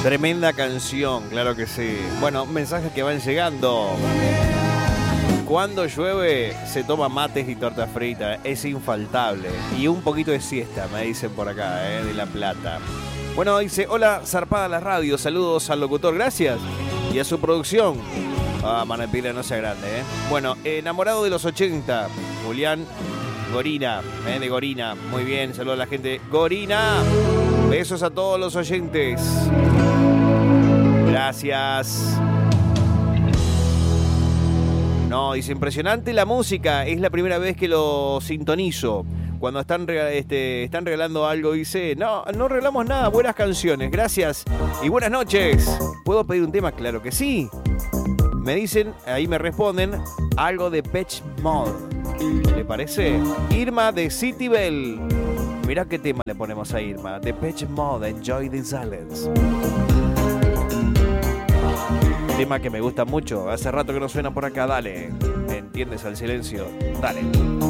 Tremenda canción, claro que sí. Bueno, mensajes que van llegando. Cuando llueve se toma mates y torta frita, es infaltable. Y un poquito de siesta, me dicen por acá, de La Plata. Bueno, dice, hola, zarpada la radio, saludos al locutor, gracias. Y a su producción. Manuel Pila, no sea grande, Bueno, enamorado de los 80, Julián Gorina, de Gorina. Muy bien, saludos a la gente. Gorina, besos a todos los oyentes. Gracias. No, dice, impresionante la música, es la primera vez que lo sintonizo. Cuando están regalando algo, dice, no regalamos nada, buenas canciones, gracias y buenas noches. ¿Puedo pedir un tema? Claro que sí. Me dicen, ahí me responden, algo de Depeche Mode. ¿Le parece? Irma de City Bell. Mirá qué tema le ponemos a Irma. Depeche Mode, Enjoy the Silence. Tema que me gusta mucho. Hace rato que no suena por acá, dale. ¿Entiendes al silencio? Dale.